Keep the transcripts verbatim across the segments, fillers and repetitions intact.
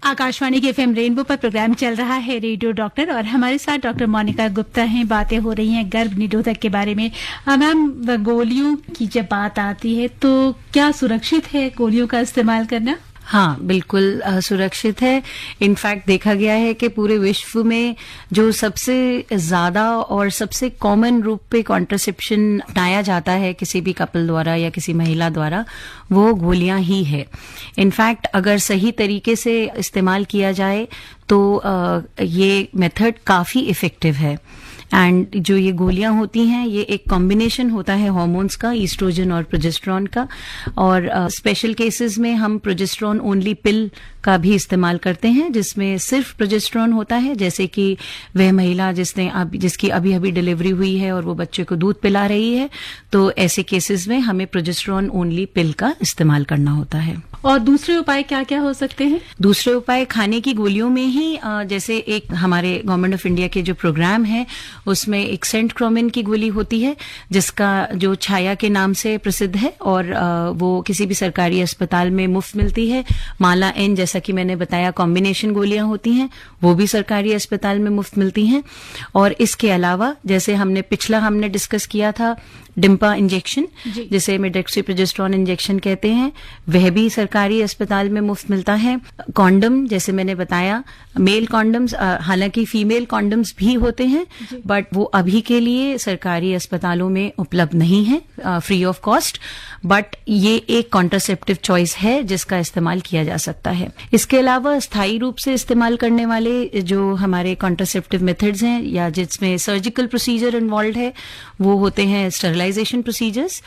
आकाशवाणी के FM rainbow पर programme चल रहा है रेडियो डॉक्टर और हमारे साथ डॉक्टर मोनिका गुप्ता हैं। बातें हो रही हैं गर्भ निरोधक के बारे में। मैम, गोलियों की जब बात आती है तो क्या सुरक्षित है गोलियों का इस्तेमाल करना? हाँ, बिल्कुल सुरक्षित है। इनफैक्ट देखा गया है कि पूरे विश्व में जो सबसे ज्यादा और सबसे कॉमन रूप पे कॉन्ट्रासेप्शन अपनाया जाता है किसी भी कपल द्वारा या किसी महिला द्वारा, वो गोलियां ही है। इनफैक्ट अगर सही तरीके से इस्तेमाल किया जाए तो आ, ये मेथड काफी इफेक्टिव है। एंड जो ये गोलियां होती हैं ये एक कॉम्बिनेशन होता है हार्मोन्स का, ईस्ट्रोजन और प्रोजेस्टेरोन का। और स्पेशल uh, केसेस में हम प्रोजेस्टेरोन ओनली पिल का भी इस्तेमाल करते हैं जिसमें सिर्फ प्रोजेस्टेरोन होता है। जैसे कि वह महिला जिसने अब जिसकी अभी अभी डिलीवरी हुई है और वो बच्चे को दूध पिला रही है, तो ऐसे केसेस में हमें प्रोजेस्टेरोन ओनली पिल का इस्तेमाल करना होता है। और दूसरे उपाय क्या क्या हो सकते हैं? दूसरे उपाय खाने की गोलियों में ही जैसे एक हमारे गवर्नमेंट ऑफ इंडिया के जो प्रोग्राम है उसमें एक सेंटक्रोमिन की गोली होती है जिसका जो छाया के नाम से प्रसिद्ध है और वो किसी भी सरकारी अस्पताल में मुफ्त मिलती है। माला एन, जैसा कि मैंने बताया, कॉम्बिनेशन गोलियां होती हैं, वो भी सरकारी अस्पताल में मुफ्त मिलती हैं। और इसके अलावा जैसे हमने पिछला हमने डिस्कस किया था डिम्पा इंजेक्शन, जिसे मेडेक्सीप्रोजेस्टेरोन इंजेक्शन कहते हैं, वह भी सरकारी अस्पताल में मुफ्त मिलता है। कॉन्डम, जैसे मैंने बताया, मेल कॉन्डम्स, हालांकि फीमेल कॉन्डम्स भी होते हैं बट वो अभी के लिए सरकारी अस्पतालों में उपलब्ध नहीं है फ्री ऑफ कॉस्ट, बट ये एक कॉन्ट्रासेप्टिव चॉइस है जिसका इस्तेमाल किया जा सकता है। इसके अलावा स्थायी रूप से इस्तेमाल करने वाले जो हमारे कॉन्ट्रासेप्टिव मेथड्स हैं या जिसमें सर्जिकल प्रोसीजर इन्वॉल्व है वो होते हैं स्टरलाइजेशन प्रोसीजर्स,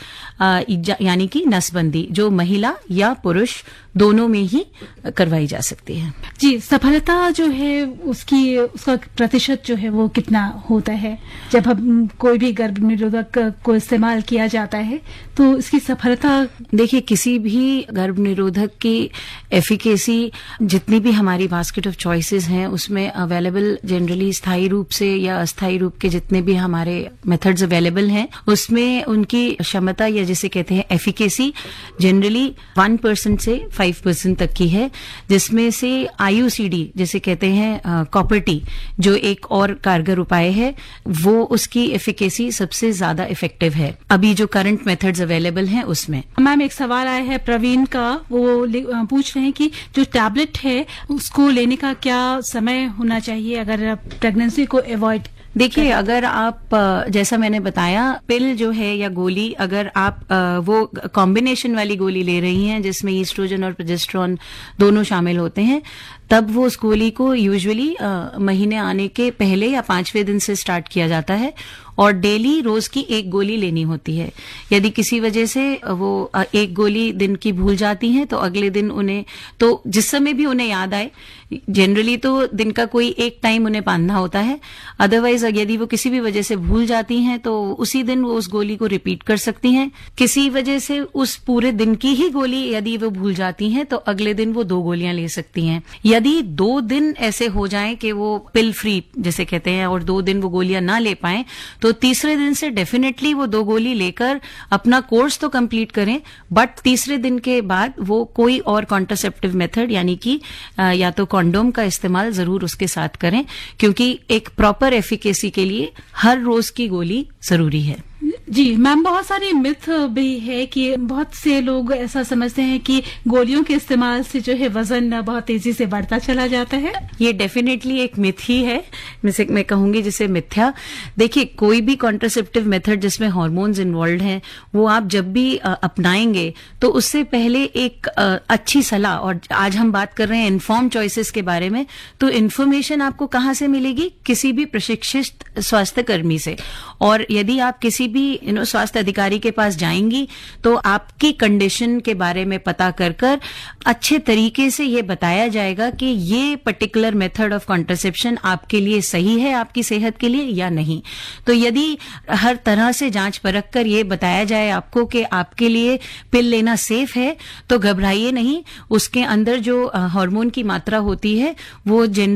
यानी कि नसबंदी, जो महिला या पुरुष दोनों में ही करवाई जा सकती है। जी, सफलता जो है उसकी उसका प्रतिशत जो है वो कितना होता है जब हम कोई भी गर्भ निरोधक को इस्तेमाल किया जाता है तो इसकी सफलता? देखिए, किसी भी गर्भ निरोधक की एफिकेसी जितनी भी हमारी बास्केट ऑफ चॉइसेस हैं उसमें अवेलेबल जनरली स्थायी रूप से या अस्थायी रूप के जितने भी हमारे मेथड्स अवेलेबल हैं उसमें उनकी क्षमता या जिसे कहते हैं एफिकेसी जनरली वन परसेंट से फाइव परसेंट तक की है, जिसमें से आईयूसीडी जिसे कहते हैं कॉपर टी जो एक और कारगर उपाय है वो उसकी एफिकेसी सबसे ज्यादा इफेक्टिव है अभी जो करंट मेथड्स अवेलेबल हैं उसमें। मैम, एक सवाल आया है प्रवीण का, वो पूछ रहे हैं कि जो टैबलेट है उसको लेने का क्या समय होना चाहिए अगर प्रेगनेंसी को अवॉइड? देखिए, अगर आप जैसा मैंने बताया पिल जो है या गोली, अगर आप वो कॉम्बिनेशन वाली गोली ले रही हैं जिसमें ईस्ट्रोजन और प्रोजेस्टेरोन दोनों शामिल होते हैं, तब वो उस गोली को यूजुअली महीने आने के पहले या पांचवें दिन से स्टार्ट किया जाता है और डेली रोज की एक गोली लेनी होती है। यदि किसी वजह से वो एक गोली दिन की भूल जाती हैं तो अगले दिन उन्हें, तो जिस समय भी उन्हें याद आए, जनरली तो दिन का कोई एक टाइम उन्हें बांधना होता है, अदरवाइज यदि वो किसी भी वजह से भूल जाती हैं तो उसी दिन वो उस गोली को रिपीट कर सकती हैं। किसी वजह से उस पूरे दिन की ही गोली यदि वो भूल जाती हैं तो अगले दिन वो दो गोलियां ले सकती हैं। यदि दो दिन ऐसे हो जाएं कि वो पिल फ्री जैसे कहते हैं और दो दिन वो गोलियां ना ले पाएं तो तीसरे दिन से डेफिनेटली वो दो गोली लेकर अपना कोर्स तो कंप्लीट करें, बट तीसरे दिन के बाद वो कोई और कॉन्ट्रासेप्टिव मेथड यानी कि या तो कॉन्डोम का इस्तेमाल जरूर उसके साथ करें, क्योंकि एक प्रॉपर एफिकेसी के लिए हर रोज की गोली जरूरी है। जी मैम, बहुत सारे मिथ भी है कि बहुत से लोग ऐसा समझते हैं कि गोलियों के इस्तेमाल से जो है वजन बहुत तेजी से बढ़ता चला जाता है। ये डेफिनेटली एक मिथ ही है, जैसे मैं कहूंगी जिसे मिथ्या। देखिए, कोई भी कॉन्ट्रासेप्टिव मेथड जिसमें हार्मोन्स इन्वॉल्व हैं वो आप जब भी अपनाएंगे तो उससे पहले एक अच्छी सलाह, और आज हम बात कर रहे हैं इन्फॉर्म चॉइसेस के बारे में, तो इन्फॉर्मेशन आपको कहाँ से मिलेगी? किसी भी प्रशिक्षित स्वास्थ्य कर्मी से। और यदि आप किसी भी यू नो स्वास्थ्य अधिकारी के पास जाएंगी तो आपकी कंडीशन के बारे में पता कर कर अच्छे तरीके से ये बताया जाएगा कि ये पर्टिकुलर मेथड ऑफ कॉन्ट्रासेप्शन आपके लिए सही है, आपकी सेहत के लिए या नहीं। तो यदि हर तरह से जांच परख कर ये बताया जाए आपको कि आपके लिए पिल लेना सेफ है तो घबराइए नहीं। उसके अंदर जो हार्मोन की मात्रा होती है वो